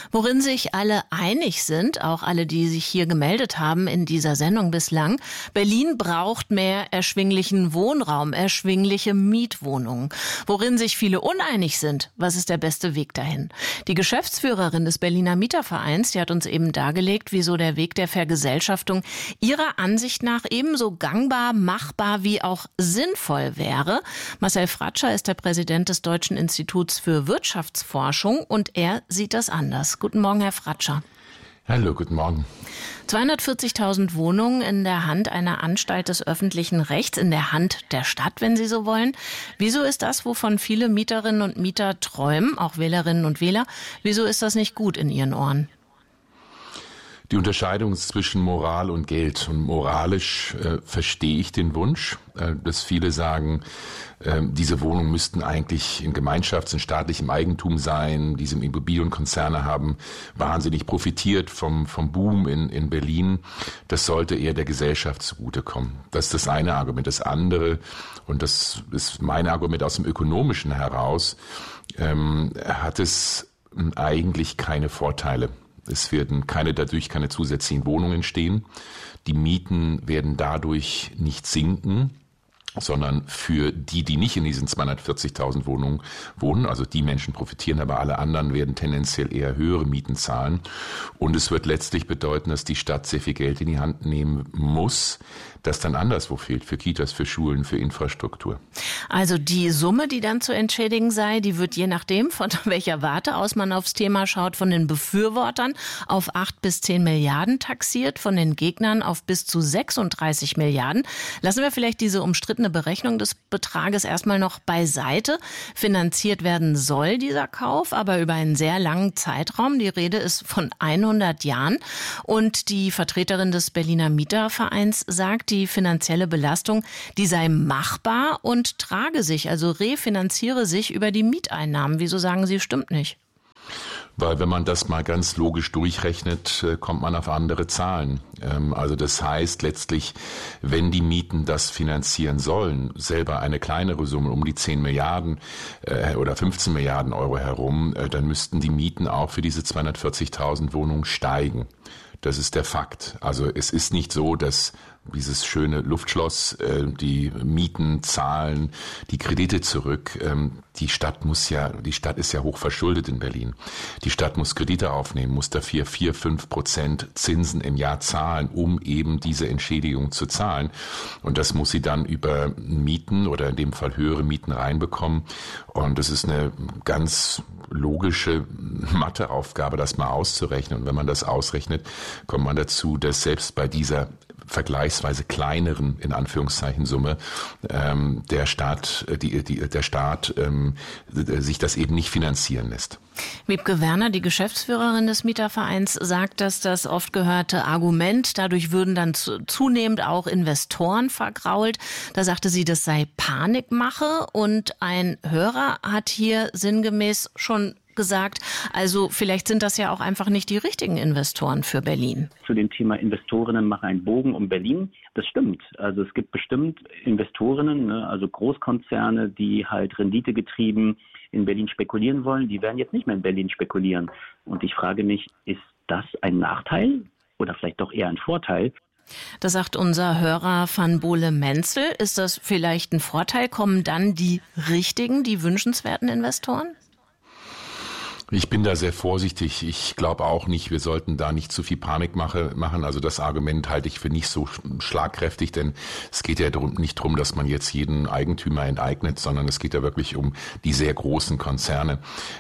Worin sich alle einig sind, auch alle, die sich hier gemeldet haben in dieser Sendung bislang: Berlin braucht mehr erschwinglichen Wohnraum, erschwingliche Mietwohnungen. Worin sich viele uneinig sind, was ist der beste Weg dahin? Die Geschäftsführerin des Berliner Mietervereins, die hat uns eben dargelegt, wieso der Weg der Vergesellschaftung ihrer Ansicht nach ebenso gangbar, machbar wie auch sinnvoll wäre. Marcel Fratscher ist der Präsident des Deutschen Instituts für Wirtschaftsforschung und er sieht das anders. Guten Morgen, Herr Fratscher. Hallo, guten Morgen. 240.000 Wohnungen in der Hand einer Anstalt des öffentlichen Rechts, in der Hand der Stadt, wenn Sie so wollen. Wieso ist das, wovon viele Mieterinnen und Mieter träumen, auch Wählerinnen und Wähler, wieso ist das nicht gut in Ihren Ohren? Die Unterscheidung zwischen Moral und Geld. Und moralisch verstehe ich den Wunsch, dass viele sagen, diese Wohnungen müssten eigentlich in Gemeinschafts- und staatlichem Eigentum sein. Diese Immobilienkonzerne haben wahnsinnig profitiert vom Boom in Berlin. Das sollte eher der Gesellschaft zugutekommen. Das ist das eine Argument. Das andere, und das ist mein Argument aus dem Ökonomischen heraus, hat es eigentlich keine Vorteile. Es werden dadurch keine zusätzlichen Wohnungen entstehen. Die Mieten werden dadurch nicht sinken, sondern für die nicht in diesen 240.000 Wohnungen wohnen, also die Menschen profitieren, aber alle anderen werden tendenziell eher höhere Mieten zahlen. Und es wird letztlich bedeuten, dass die Stadt sehr viel Geld in die Hand nehmen muss, das dann anderswo fehlt, für Kitas, für Schulen, für Infrastruktur. Also die Summe, die dann zu entschädigen sei, die wird je nachdem, von welcher Warte aus man aufs Thema schaut, von den Befürwortern auf 8 bis 10 Milliarden taxiert, von den Gegnern auf bis zu 36 Milliarden. Lassen wir vielleicht diese umstrittene Berechnung des Betrages erstmal noch beiseite. Finanziert werden soll dieser Kauf, aber über einen sehr langen Zeitraum. Die Rede ist von 100 Jahren. Und die Vertreterin des Berliner Mietervereins sagt, die finanzielle Belastung, die sei machbar und trage sich, also refinanziere sich über die Mieteinnahmen. Wieso sagen Sie, stimmt nicht? Weil wenn man das mal ganz logisch durchrechnet, kommt man auf andere Zahlen. Also das heißt letztlich, wenn die Mieten das finanzieren sollen, selber eine kleinere Summe, um die 10 Milliarden oder 15 Milliarden Euro herum, dann müssten die Mieten auch für diese 240.000 Wohnungen steigen. Das ist der Fakt. Also es ist nicht so, dass dieses schöne Luftschloss, die Mieten zahlen, die Kredite zurück. Die Stadt ist ja hoch verschuldet in Berlin. Die Stadt muss Kredite aufnehmen, muss dafür 4-5% Zinsen im Jahr zahlen, um eben diese Entschädigung zu zahlen. Und das muss sie dann über Mieten oder in dem Fall höhere Mieten reinbekommen. Und das ist eine ganz logische Matheaufgabe, das mal auszurechnen. Und wenn man das ausrechnet, kommt man dazu, dass selbst bei dieser vergleichsweise kleineren, in Anführungszeichen, Summe, der Staat sich das eben nicht finanzieren lässt. Wiebke Werner, die Geschäftsführerin des Mietervereins, sagt, dass das oft gehörte Argument, dadurch würden dann zunehmend auch Investoren vergrault. Da sagte sie, das sei Panikmache, und ein Hörer hat hier sinngemäß schon gesagt, also vielleicht sind das ja auch einfach nicht die richtigen Investoren für Berlin. Zu dem Thema Investorinnen machen einen Bogen um Berlin. Das stimmt. Also es gibt bestimmt Investorinnen, also Großkonzerne, die halt renditegetrieben in Berlin spekulieren wollen. Die werden jetzt nicht mehr in Berlin spekulieren. Und ich frage mich, ist das ein Nachteil oder vielleicht doch eher ein Vorteil? Das sagt unser Hörer Van Bohle-Menzel. Ist das vielleicht ein Vorteil? Kommen dann die richtigen, die wünschenswerten Investoren? Ich bin da sehr vorsichtig. Ich glaube auch nicht, wir sollten da nicht zu viel Panik machen. Also das Argument halte ich für nicht so schlagkräftig, denn es geht ja nicht darum, dass man jetzt jeden Eigentümer enteignet, sondern es geht ja wirklich um die sehr großen Konzerne.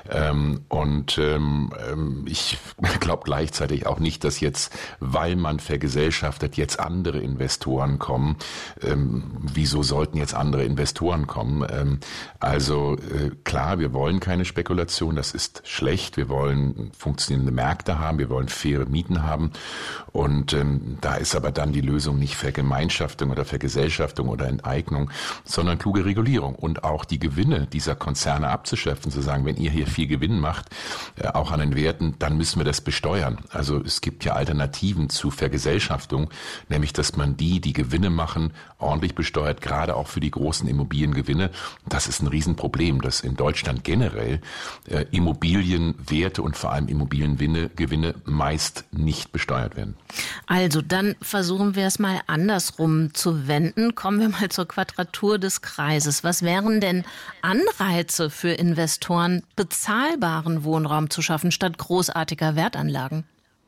Ich glaube gleichzeitig auch nicht, dass jetzt, weil man vergesellschaftet, jetzt andere Investoren kommen. Wieso sollten jetzt andere Investoren kommen? Klar, wir wollen keine Spekulation, das ist schlecht. Wir wollen funktionierende Märkte haben, wir wollen faire Mieten haben, und da ist aber dann die Lösung nicht Vergemeinschaftung oder Vergesellschaftung oder Enteignung, sondern kluge Regulierung und auch die Gewinne dieser Konzerne abzuschöpfen, zu sagen, wenn ihr hier viel Gewinn macht, auch an den Werten, dann müssen wir das besteuern. Also es gibt ja Alternativen zu Vergesellschaftung, nämlich dass man die Gewinne machen, ordentlich besteuert, gerade auch für die großen Immobiliengewinne. Das ist ein Riesenproblem, dass in Deutschland generell Immobilien Immobilienwerte und vor allem Immobiliengewinne meist nicht besteuert werden. Also dann versuchen wir es mal andersrum zu wenden. Kommen wir mal zur Quadratur des Kreises. Was wären denn Anreize für Investoren, bezahlbaren Wohnraum zu schaffen, statt großartiger Wertanlagen?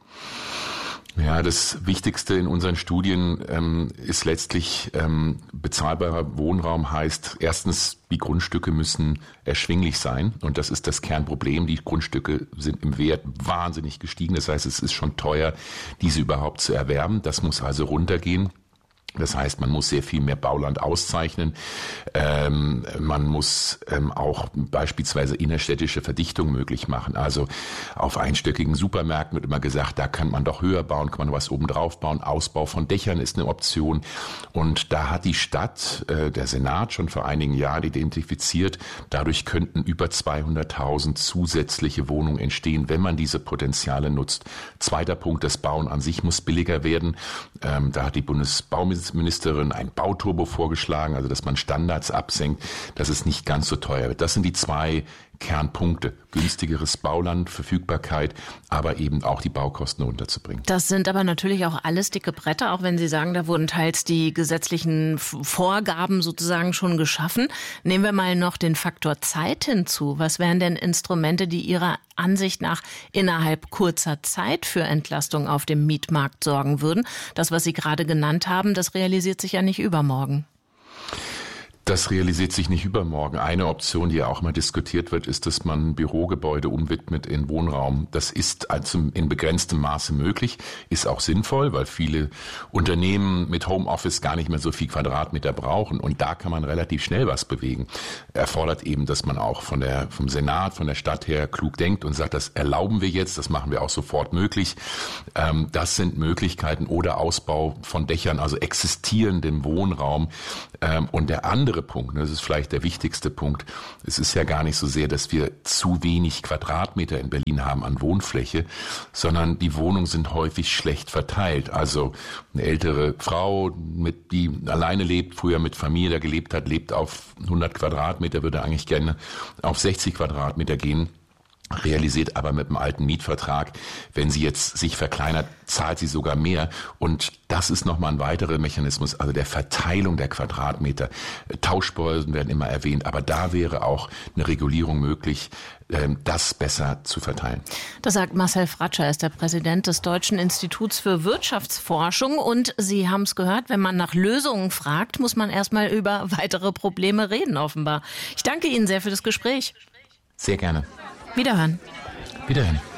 Ja, das Wichtigste in unseren Studien ist letztlich bezahlbarer Wohnraum heißt erstens, die Grundstücke müssen erschwinglich sein und das ist das Kernproblem. Die Grundstücke sind im Wert wahnsinnig gestiegen. Das heißt, es ist schon teuer, diese überhaupt zu erwerben. Das muss also runtergehen. Das heißt, man muss sehr viel mehr Bauland auszeichnen. Man muss auch beispielsweise innerstädtische Verdichtung möglich machen. Also auf einstöckigen Supermärkten wird immer gesagt, da kann man doch höher bauen, kann man was oben drauf bauen. Ausbau von Dächern ist eine Option. Und da hat die Stadt, der Senat schon vor einigen Jahren identifiziert, dadurch könnten über 200.000 zusätzliche Wohnungen entstehen, wenn man diese Potenziale nutzt. Zweiter Punkt, das Bauen an sich muss billiger werden. Da hat die Bundesbauministerin ein Bauturbo vorgeschlagen, also dass man Standards absenkt, dass es nicht ganz so teuer wird. Das sind die zwei Kernpunkte. Günstigeres Bauland, Verfügbarkeit, aber eben auch die Baukosten runterzubringen. Das sind aber natürlich auch alles dicke Bretter, auch wenn Sie sagen, da wurden teils die gesetzlichen Vorgaben sozusagen schon geschaffen. Nehmen wir mal noch den Faktor Zeit hinzu. Was wären denn Instrumente, die Ihrer Ansicht nach innerhalb kurzer Zeit für Entlastung auf dem Mietmarkt sorgen würden? Das, was Sie gerade genannt haben, das realisiert sich ja nicht übermorgen. Das realisiert sich nicht übermorgen. Eine Option, die ja auch mal diskutiert wird, ist, dass man Bürogebäude umwidmet in Wohnraum. Das ist also in begrenztem Maße möglich, ist auch sinnvoll, weil viele Unternehmen mit Homeoffice gar nicht mehr so viel Quadratmeter brauchen. Und da kann man relativ schnell was bewegen. Erfordert eben, dass man auch vom Senat, von der Stadt her klug denkt und sagt, das erlauben wir jetzt, das machen wir auch sofort möglich. Das sind Möglichkeiten oder Ausbau von Dächern, also existierendem Wohnraum. Und der andere Punkt, das ist vielleicht der wichtigste Punkt, es ist ja gar nicht so sehr, dass wir zu wenig Quadratmeter in Berlin haben an Wohnfläche, sondern die Wohnungen sind häufig schlecht verteilt. Also eine ältere Frau, die alleine lebt, früher mit Familie da gelebt hat, lebt auf 100 Quadratmeter, würde eigentlich gerne auf 60 Quadratmeter gehen. Realisiert aber mit dem alten Mietvertrag, wenn sie jetzt sich verkleinert, zahlt sie sogar mehr. Und das ist nochmal ein weiterer Mechanismus, also der Verteilung der Quadratmeter. Tauschbörsen werden immer erwähnt, aber da wäre auch eine Regulierung möglich, das besser zu verteilen. Das sagt Marcel Fratscher, er ist der Präsident des Deutschen Instituts für Wirtschaftsforschung. Und Sie haben es gehört, wenn man nach Lösungen fragt, muss man erstmal über weitere Probleme reden, offenbar. Ich danke Ihnen sehr für das Gespräch. Sehr gerne. Wiederhören. Wiederhören.